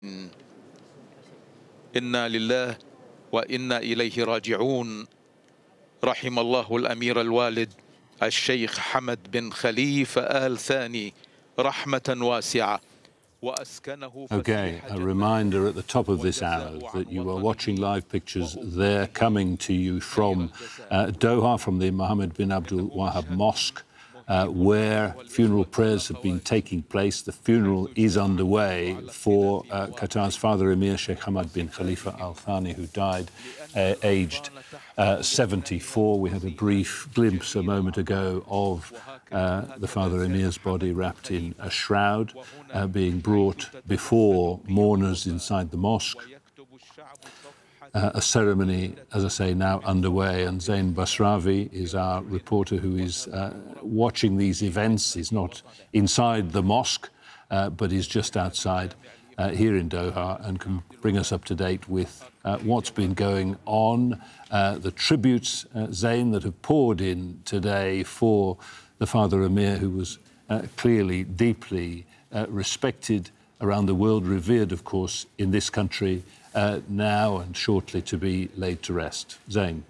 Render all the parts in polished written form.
إنا لله وإنا إليه راجعون. رحم الله الأمير الوالد الشيخ حمد بن خليفة آل ثاني رحمة واسعة. Okay, a reminder at the top of this hour that you are watching live pictures there coming to you from Doha, from the Mohammed bin Abdul Wahab Mosque, where funeral prayers have been taking place. The funeral is underway for Qatar's father Emir Sheikh Hamad bin Khalifa Al Thani, who died aged 74. We had a brief glimpse a moment ago of the father Emir's body wrapped in a shroud, being brought before mourners inside the mosque. A ceremony, as I say, now underway, and Zain Basravi is our reporter who is watching these events. He's not inside the mosque, but he's just outside here in Doha and can bring us up to date with what's been going on, the tributes, Zain, that have poured in today for the father Emir, who was clearly deeply respected around the world, revered, of course, in this country now and shortly to be laid to rest. Zain.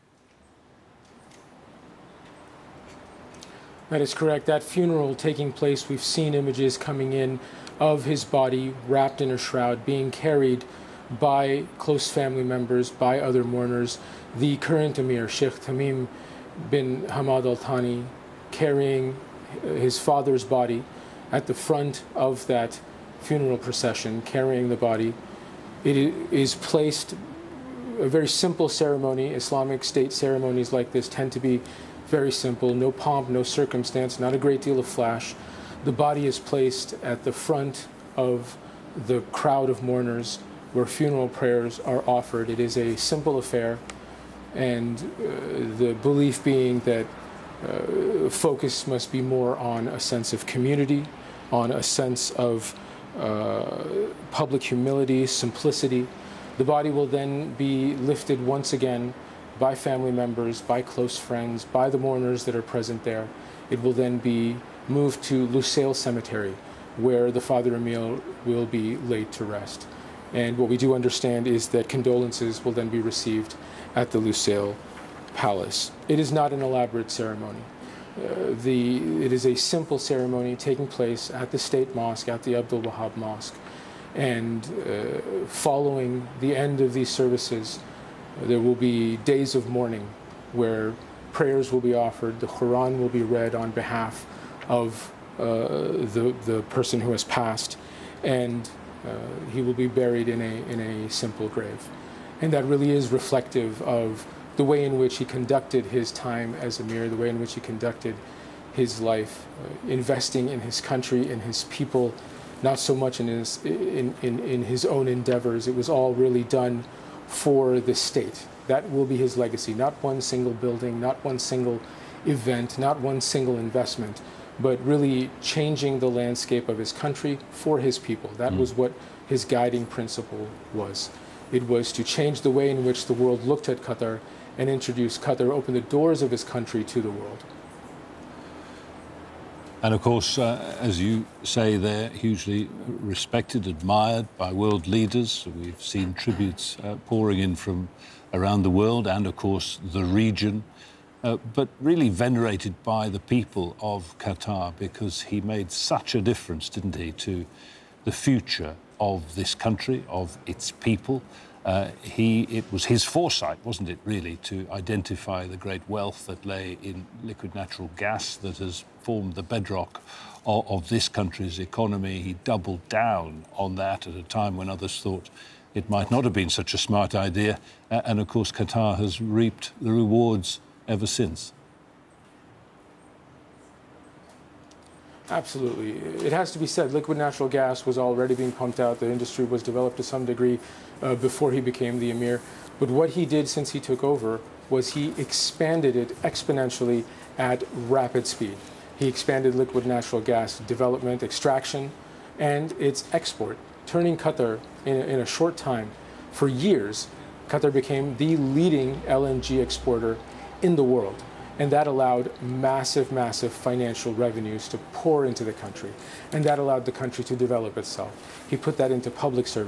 That is correct. That funeral taking place, we've seen images coming in of his body wrapped in a shroud, being carried by close family members, by other mourners. The current Emir, Sheikh Tamim bin Hamad Al Thani, carrying his father's body at the front of that funeral procession, carrying the body. It is placed, a very simple ceremony. Islamic State ceremonies like this tend to be very simple, no pomp, no circumstance, not a great deal of flash. The body is placed at the front of the crowd of mourners where funeral prayers are offered. It is a simple affair, and the belief being that focus must be more on a sense of community, on a sense of public humility, simplicity. The body will then be lifted once again by family members, by close friends, by the mourners that are present there. It will then be moved to Lusail Cemetery, where the father Emir will be laid to rest. And what we do understand is that condolences will then be received at the Lusail Palace. It is not an elaborate ceremony. It is a simple ceremony taking place at the State Mosque, at the Abdul Wahab Mosque. And following the end of these services, there will be days of mourning where prayers will be offered, the Quran will be read on behalf of the person who has passed, and he will be buried in a simple grave. And that really is reflective of the way in which he conducted his time as Emir, the way in which he conducted his life, investing in his country, in his people, not so much in his own endeavors. It was all really done for the state. That will be his legacy. Not one single building, not one single event, not one single investment, but really changing the landscape of his country for his people. That was what his guiding principle was. It was to change the way in which the world looked at Qatar and introduce Qatar, open the doors of his country to the world. And of course, as you say, they're hugely respected, admired by world leaders. We've seen tributes pouring in from around the world and, of course, the region, but really venerated by the people of Qatar because he made such a difference, didn't he, to the future of this country, of its people. It was his foresight, wasn't it, really, to identify the great wealth that lay in liquid natural gas that has formed the bedrock of this country's economy. He doubled down on that at a time when others thought it might not have been such a smart idea. And, of course, Qatar has reaped the rewards ever since. Absolutely. It has to be said, liquid natural gas was already being pumped out. The industry was developed to some degree before he became the Emir. But what he did since he took over was he expanded it exponentially at rapid speed. He expanded liquid natural gas development, extraction, and its export, turning Qatar in a short time. For years, Qatar became the leading LNG exporter in the world. And that allowed massive, massive financial revenues to pour into the country. And that allowed the country to develop itself. He put that into public service.